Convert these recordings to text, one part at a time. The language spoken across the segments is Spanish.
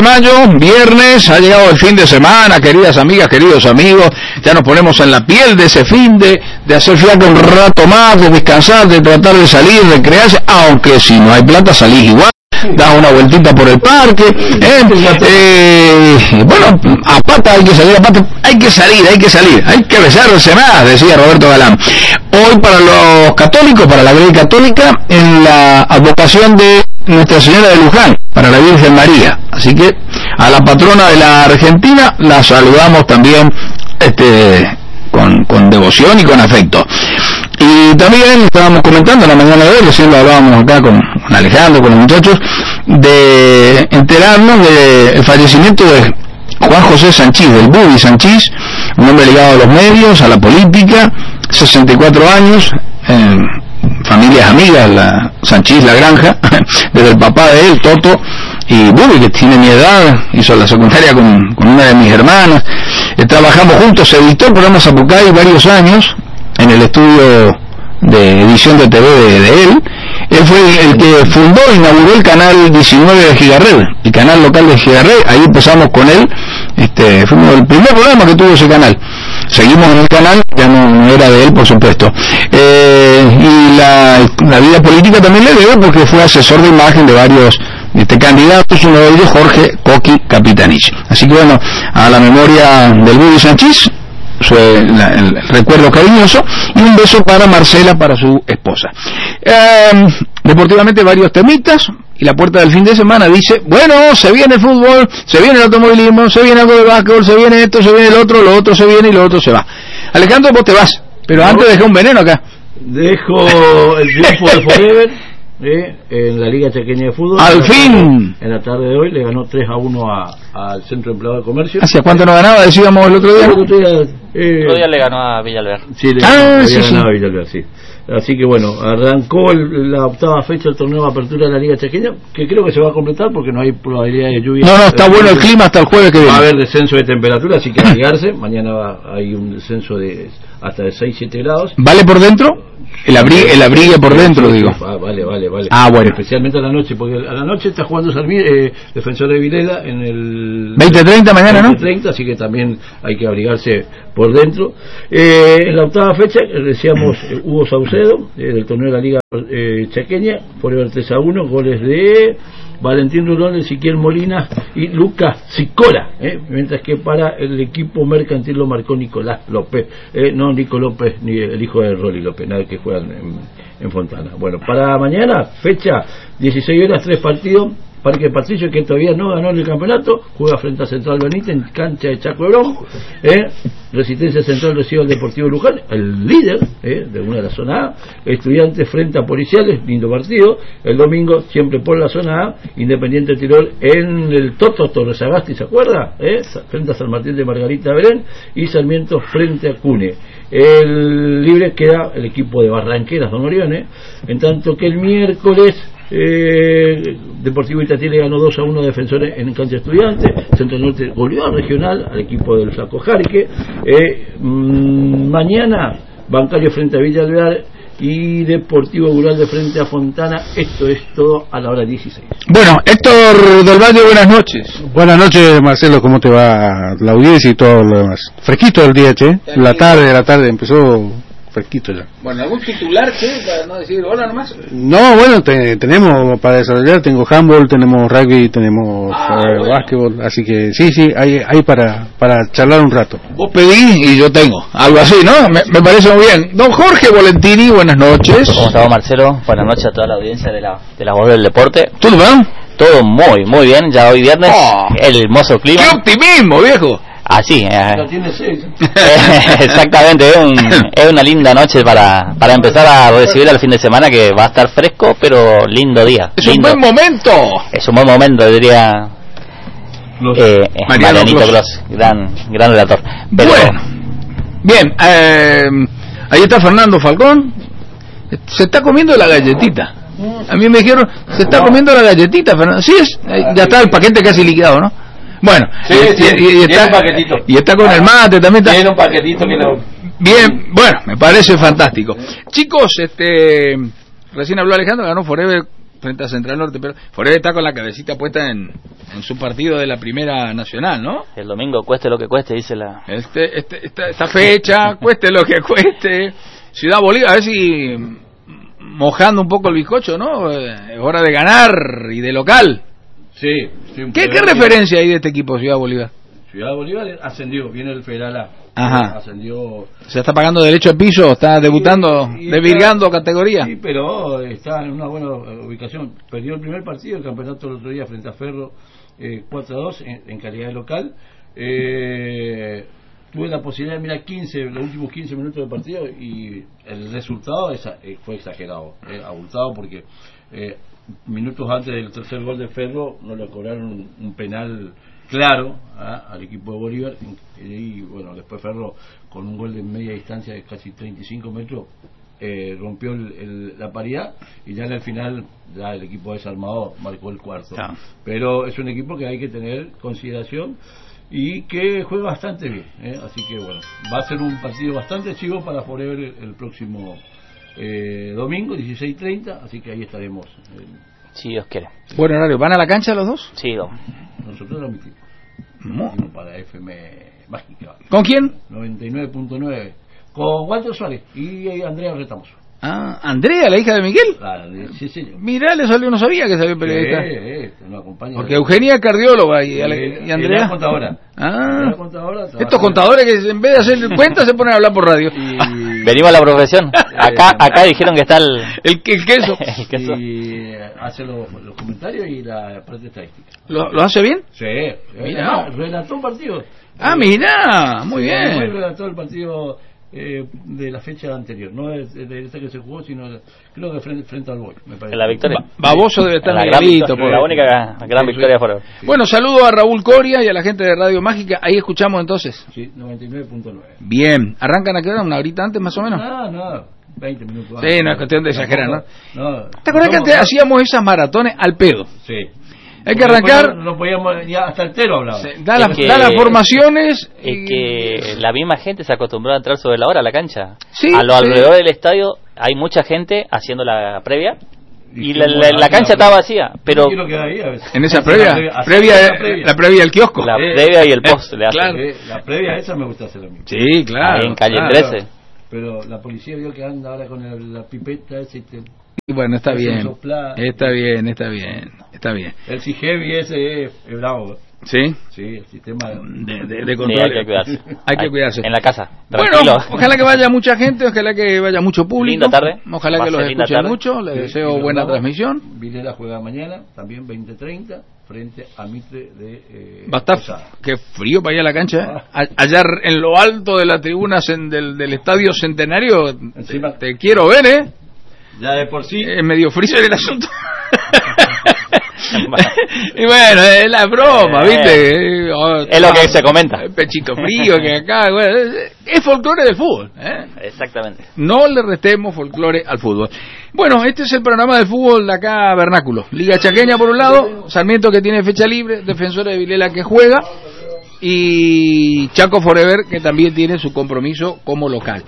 Mayo, viernes, ha llegado el fin de semana, queridas amigas, queridos amigos, ya nos ponemos en la piel de ese fin de hacer fiaca un rato más, de descansar, de tratar de salir, de crearse, aunque si no hay plata salís igual, das una vueltita por el parque, bueno, a pata hay que salir, hay que besarse más, decía Roberto Galán. Hoy para los católicos, para la Grey Católica, en la advocación de Nuestra Señora de Luján, para la Virgen María. Así que a la patrona de la Argentina la saludamos también con devoción y con afecto. Y también estábamos comentando en la mañana de hoy, recién lo hablábamos acá con Alejandro, con los muchachos, de enterarnos del fallecimiento de Juan José Sanchís, del Bubi Sanchís, un hombre ligado a los medios, a la política, 64 años, familias amigas, la Sanchís La Granja, desde el papá de él, Toto, y Bubi, que tiene mi edad, hizo la secundaria con una de mis hermanas, trabajamos juntos, se editó el programa Zapucay varios años, en el estudio de edición de TV de él. Él fue el que fundó e inauguró el canal 19 de Gigarred, el canal local de Gigarred. Ahí empezamos con él, fuimos el primer programa que tuvo ese canal. Seguimos en el canal, ya no era de él, por supuesto. Y la vida política también le debe, porque fue asesor de imagen de varios candidatos, uno de ellos Jorge Coqui Capitanich. Así que bueno, a la memoria del Bubi Sanchís, el recuerdo cariñoso, y un beso para Marcela, para su esposa. Deportivamente varios temitas, y la puerta del fin de semana dice, bueno, se viene el fútbol, se viene el automovilismo, se viene algo de básquetbol, se viene esto, se viene el otro, lo otro se viene y lo otro se va. Alejandro, vos te vas, pero antes dejé un veneno acá. Dejo el triunfo de Forever en la Liga Chaqueña de Fútbol. ¡Al fin! En la tarde de hoy le ganó 3-1 al Centro Empleado de Comercio. ¿Hacia cuánto no ganaba? Decíamos el otro día. El otro día le ganó a Villalver. Sí, había ganado a Villalver, sí. Así que bueno, arrancó la octava fecha del torneo de apertura de la Liga Chaqueña, que creo que se va a completar porque no hay probabilidad de lluvia. No, está bueno el clima hasta el jueves que viene. Va a haber descenso de temperatura, así que abrigarse. Mañana hay un descenso de hasta de 6-7 grados. ¿Vale por dentro? El abrigue por dentro, digo. Vale. Ah, bueno. Especialmente a la noche, porque a la noche está jugando Defensor de Vilela en el 20:30 mañana, 20:30, así que también hay que abrigarse por dentro. En la octava fecha, decíamos Hugo Saucedo, del torneo de la Liga Chaqueña, Forever 3-1, goles de Valentín Rulón, Ezequiel Molina y Lucas Sicola, mientras que para el equipo mercantil lo marcó Nicolás López, no Nico López ni el hijo de Rolly López, nada que juegan en Fontana. Bueno, para mañana, fecha 16 horas, 3 partidos. Parque Patricio, que todavía no ganó el campeonato, juega frente a Central Benítez en cancha de Chaco Hebrón. Resistencia Central recibe al Deportivo Luján, el líder de una de la zona A. Estudiantes frente a Policiales, lindo partido. El domingo, siempre por la zona A, Independiente Tirol en el Toto Torres Sagasti, ¿se acuerda? Frente a San Martín de Margarita Berén, y Sarmiento frente a Cune. El libre queda el equipo de Barranqueras, Don Orione, en tanto que el miércoles Deportivo Itatí le ganó 2-1 a Defensores en cancha Estudiante. Centro Norte goleó al Regional, al equipo del Flaco Jarque. Mañana Bancario frente a Villa Alvear y Deportivo Guralde frente a Fontana. Esto es todo a la hora 16. Bueno, Héctor del Valle, buenas noches. Buenas noches, Marcelo, ¿cómo te va la audiencia y todo lo demás? Fresquito el día, che. La tarde empezó fresquito ya. Bueno, ¿algún titular, che, para no decir hola nomás? No, bueno, tenemos para desarrollar, tengo handball, tenemos rugby, tenemos básquetbol, así que sí, hay para charlar un rato. Vos pedís y yo tengo, algo así, ¿no? Me parece muy bien. Don Jorge Volentini, buenas noches. ¿Cómo estamos, Marcelo? Buenas noches a toda la audiencia de la voz del deporte. ¿Todo bien? Todo muy bien, ya hoy viernes, el hermoso clima. ¡Qué optimismo, viejo! Así, exactamente, es una linda noche para empezar a recibir el fin de semana, que va a estar fresco, pero lindo día. Es lindo. Un buen momento. Es un buen momento, diría Marianito Clos, gran relator. Pero bueno, bien, ahí está Fernando Falcón, se está comiendo la galletita. A mí me dijeron, se está comiendo la galletita, Fernando. Sí, ya está el paquete casi liquidado, ¿no? Bueno, y está con el mate también. Tiene un paquetito que no. Bien, bueno, me parece fantástico. Chicos, recién habló Alejandro, ganó Forever frente a Central Norte, pero Forever está con la cabecita puesta en en su partido de la Primera Nacional, ¿no? El domingo, cueste lo que cueste, dice la... Esta fecha, cueste lo que cueste. Ciudad Bolívar, a ver si mojando un poco el bizcocho, ¿no? Es hora de ganar y de local. Sí. ¿Qué referencia hay de este equipo, Ciudad Bolívar? Ciudad Bolívar ascendió, viene el Federal A. Ajá. Ascendió. Se está pagando derecho de piso, está debutando, desvirgando categoría. Sí, pero está en una buena ubicación. Perdió el primer partido del campeonato el otro día frente a Ferro 4-2 en calidad de local. Tuve la posibilidad de mirar los últimos 15 minutos del partido y el resultado fue exagerado, abultado, porque minutos antes del tercer gol de Ferro no le cobraron un penal claro al equipo de Bolívar y bueno, después Ferro con un gol de media distancia de casi 35 metros rompió la paridad y ya en el final ya el equipo desarmado marcó el cuarto. Pero es un equipo que hay que tener consideración y que juega bastante bien, así que bueno, va a ser un partido bastante chivo para Forever el próximo domingo 16:30, así que ahí estaremos. Si Dios quiere. Buen horario. ¿Van a la cancha los dos? Sí, Nosotros lo emitimos para FM Mágica. ¿Con quién? 99.9 con Walter Suárez y Andrea Retamos. Andrea, la hija de Miguel. Sí, señor. Mirá, no sabía que sabía periodista. Nos acompaña. Porque Eugenia es cardióloga y Andrea. Contadora. Estos contadores que en vez de hacer cuentas se ponen a hablar por radio. Venimos a la profesión. Acá dijeron que está el queso. El queso. Y hace los comentarios y la parte estadística. ¿Lo hace bien? Sí. Mira. Relató un partido. Mirá, muy bien. Relató el partido de la fecha anterior, no de esta que se jugó, sino creo que frente al Boy, me parece. En la victoria. Baboso debe estar Miguelito, la única gran victoria por ahora. Bueno, saludo a Raúl Coria y a la gente de Radio Mágica. Ahí escuchamos entonces. Sí, 99.9. Bien, ¿arrancan a qué hora? ¿Una horita antes más o menos? No, 20 minutos antes. Sí, no es cuestión de exagerar, ¿no? ¿Te acuerdas que antes hacíamos esas maratones al pedo? Sí. Hay que arrancar. No podíamos, ya hasta el tero hablaba. Da las formaciones. Es que la misma gente se acostumbró a entrar sobre la hora a la cancha. Sí, alrededor del estadio hay mucha gente haciendo la previa y la cancha está vacía. Pero en esa previa, la previa del kiosco. La previa y el post. Claro. La previa esa me gusta hacer a mí. Sí, claro. Ahí en calle 13. Pero la policía vio que anda ahora con la pipeta esa y bueno, está bien. Está bien. El CIGEVI ese es bravo. ¿Sí? Sí, el sistema de control. Hay que cuidarse. En la casa. Tranquilo. Bueno, ojalá que vaya mucha gente, ojalá que vaya mucho público. Linda tarde. Ojalá que los escuchen mucho. Les deseo buena transmisión. Vilera juega mañana, también 20:30, frente a Mitre de... Va a estar, qué frío para ir a la cancha. Allá en lo alto de la tribuna del Estadio Centenario. Encima, te quiero ver, Ya de por sí. Es medio freezer el asunto. Y bueno, es la broma, ¿viste? Es lo que se comenta. Pechito frío que acá, bueno, es folclore del fútbol. Exactamente. No le restemos folclore al fútbol. Bueno, este es el programa del fútbol de acá, Vernáculo. Liga Chaqueña por un lado, Sarmiento que tiene fecha libre, Defensores de Vilela que juega y Chaco Forever que también tiene su compromiso como local.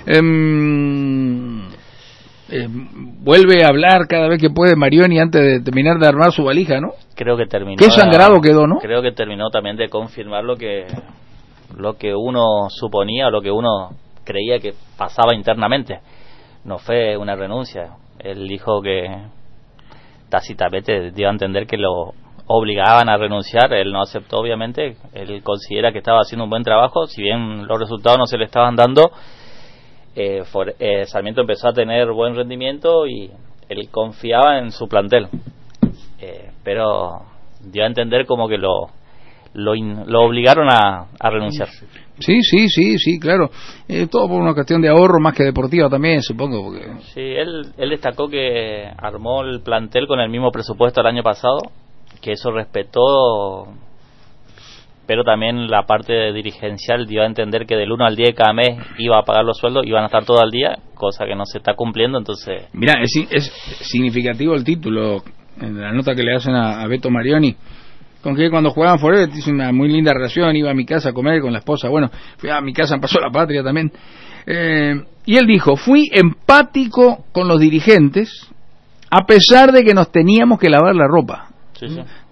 Vuelve a hablar cada vez que puede Marioni antes de terminar de armar su valija, ¿no? Creo que terminó. Qué sangrado quedó, ¿no? Creo que terminó también de confirmar lo que uno suponía o lo que uno creía que pasaba internamente. No fue una renuncia. Él dijo que tácitamente dio a entender que lo obligaban a renunciar. Él no aceptó, obviamente. Él considera que estaba haciendo un buen trabajo, si bien los resultados no se le estaban dando. Sarmiento empezó a tener buen rendimiento y él confiaba en su plantel, pero dio a entender como que lo obligaron a renunciar. Sí, claro. Todo por una cuestión de ahorro más que deportiva también, supongo. Porque... Sí, él destacó que armó el plantel con el mismo presupuesto el año pasado, que eso respetó, pero también la parte dirigencial dio a entender que del 1 al 10 de cada mes iba a pagar los sueldos, iban a estar todo el día, cosa que no se está cumpliendo, entonces... Mirá, es significativo el título, en la nota que le hacen a Beto Marioni, con que cuando jugaban Forever hizo una muy linda relación, iba a mi casa a comer con la esposa, bueno, fui a mi casa en Paso a la Patria también, y él dijo, fui empático con los dirigentes, a pesar de que nos teníamos que lavar la ropa. Sí.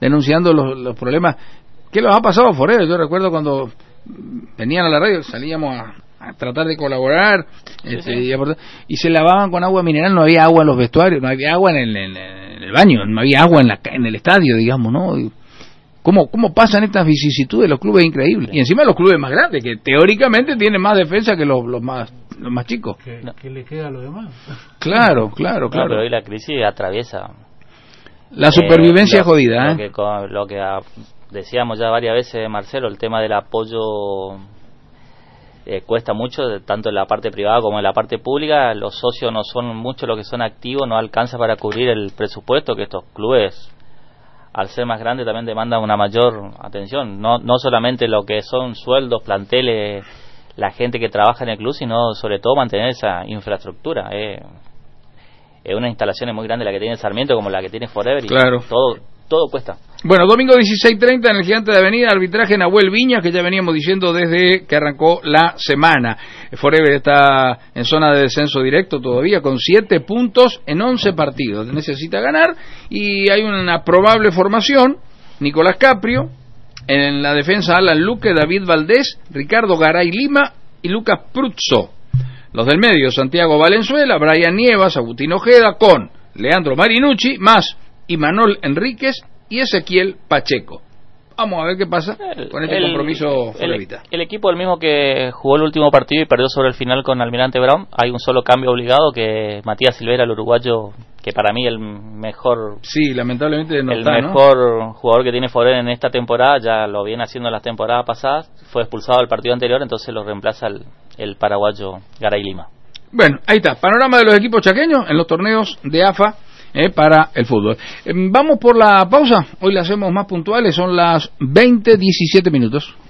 denunciando los problemas que los ha pasado a Forever. Yo recuerdo cuando venían a la radio, salíamos a tratar de colaborar, y se lavaban con agua mineral, no había agua en los vestuarios, no había agua en el baño, no había agua en el estadio, digamos, ¿no? ¿Cómo pasan estas vicisitudes? Los clubes increíbles. Y encima los clubes más grandes, que teóricamente tienen más defensa que los más chicos. ¿Qué le queda a los demás? Claro. Pero hoy la crisis atraviesa la supervivencia jodida, lo que decíamos ya varias veces, Marcelo, el tema del apoyo cuesta mucho, tanto en la parte privada como en la parte pública. Los socios no son muchos los que son activos, no alcanza para cubrir el presupuesto que estos clubes, al ser más grandes, también demandan una mayor atención, no solamente lo que son sueldos, planteles, la gente que trabaja en el club, sino sobre todo mantener esa infraestructura. Es una instalación muy grande la que tiene Sarmiento como la que tiene Forever, y claro, todo cuesta. Bueno, domingo 16:30 en el Gigante de Avenida, arbitraje Nahuel Viñas, que ya veníamos diciendo desde que arrancó la semana. Forever está en zona de descenso directo todavía, con 7 puntos en 11 partidos. Necesita ganar, y hay una probable formación: Nicolás Caprio, en la defensa Alan Luque, David Valdés, Ricardo Garay Lima y Lucas Pruzzo. Los del medio, Santiago Valenzuela, Brian Nievas, Agustín Ojeda, con Leandro Marinucci, más Imanol Enríquez y Ezequiel Pacheco. Vamos a ver qué pasa con este compromiso forevita. El equipo, el mismo que jugó el último partido y perdió sobre el final con Almirante Brown. Hay un solo cambio obligado, que Matías Silvera, el uruguayo, que para mí el mejor, sí, lamentablemente no el está, mejor ¿no? jugador que tiene Forever en esta temporada, ya lo viene haciendo en las temporadas pasadas, fue expulsado del partido anterior, entonces lo reemplaza el paraguayo Garay Lima. Bueno, ahí está, panorama de los equipos chaqueños en los torneos de AFA para el fútbol. Vamos por la pausa, hoy la hacemos más puntuales, son las 20:17.